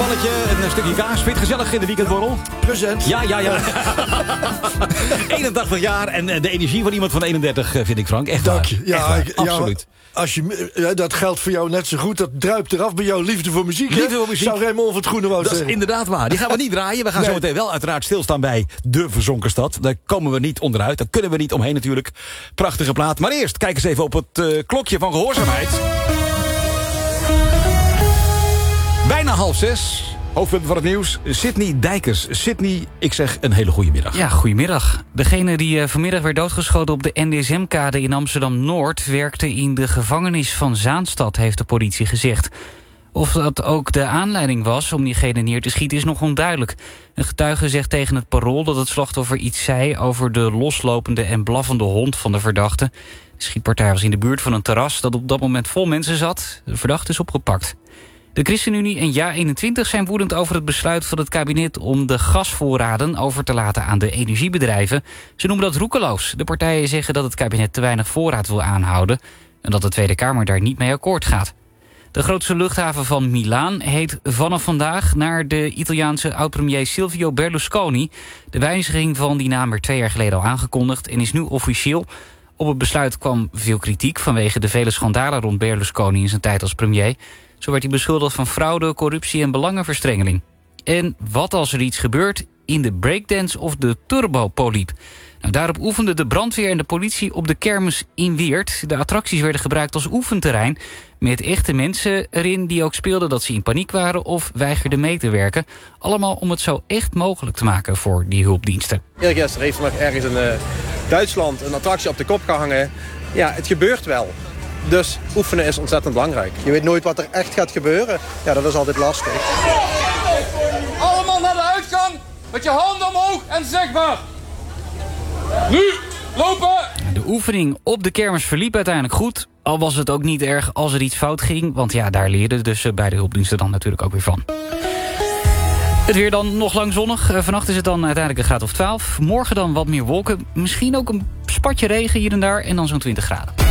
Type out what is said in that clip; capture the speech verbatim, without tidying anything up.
bitterballetje en een stukje kaas. Vind je het gezellig in de weekendborrel? Present. Ja, ja, ja. eenentachtig jaar en de energie van iemand van eenendertig, vind ik, Frank. Echt Dank je. waar. Ja, Echt waar. ik, ja, absoluut. Als je, ja, dat geldt voor jou net zo goed. Dat druipt eraf bij jouw liefde voor muziek. Liefde hè? voor muziek. Zou Raymond van het Groenewoud Dat is zeggen. inderdaad waar. Die gaan we niet draaien. We gaan Nee. zo meteen wel uiteraard stilstaan bij de verzonken stad. Daar komen we niet onderuit. Daar kunnen we niet omheen natuurlijk. Prachtige plaat. Maar eerst, kijk eens even op het uh, klokje van gehoorzaamheid. Bijna half zes. Hoofdpunten van het nieuws. Sidney Dijkers. Sidney, ik zeg een hele goede middag. Ja, goedemiddag. Degene die uh, vanmiddag werd doodgeschoten op de N D S M-kade in Amsterdam-Noord... werkte in de gevangenis van Zaanstad, heeft de politie gezegd. Of dat ook de aanleiding was om diegene neer te schieten is nog onduidelijk. Een getuige zegt tegen het Parool dat het slachtoffer iets zei... over de loslopende en blaffende hond van de verdachte. De schietpartij was in de buurt van een terras dat op dat moment vol mensen zat. De verdachte is opgepakt. De ChristenUnie en Ja eenentwintig zijn woedend over het besluit van het kabinet... om de gasvoorraden over te laten aan de energiebedrijven. Ze noemen dat roekeloos. De partijen zeggen dat het kabinet te weinig voorraad wil aanhouden... en dat de Tweede Kamer daar niet mee akkoord gaat. De grootste luchthaven van Milaan heet vanaf vandaag... naar de Italiaanse oud-premier Silvio Berlusconi. De wijziging van die naam werd twee jaar geleden al aangekondigd... en is nu officieel. Op het besluit kwam veel kritiek... vanwege de vele schandalen rond Berlusconi in zijn tijd als premier... Zo werd hij beschuldigd van fraude, corruptie en belangenverstrengeling. En wat als er iets gebeurt in de breakdance of de turbopoliep? Nou, daarop oefenden de brandweer en de politie op de kermis in Weert. De attracties werden gebruikt als oefenterrein... met echte mensen erin die ook speelden dat ze in paniek waren... of weigerden mee te werken. Allemaal om het zo echt mogelijk te maken voor die hulpdiensten. Eergisteren heeft er nog ergens in uh, Duitsland een attractie op de kop gehangen. Ja, het gebeurt wel. Dus oefenen is ontzettend belangrijk. Je weet nooit wat er echt gaat gebeuren. Ja, dat is altijd lastig. Allemaal naar de uitgang met je handen omhoog en zichtbaar. Nu, lopen! De oefening op de kermis verliep uiteindelijk goed. Al was het ook niet erg als er iets fout ging. Want ja, daar leerden dus bij de hulpdiensten dan natuurlijk ook weer van. Het weer dan nog lang zonnig. Vannacht is het dan uiteindelijk een graad of twaalf. Morgen dan wat meer wolken. Misschien ook een spatje regen hier en daar. En dan zo'n twintig graden.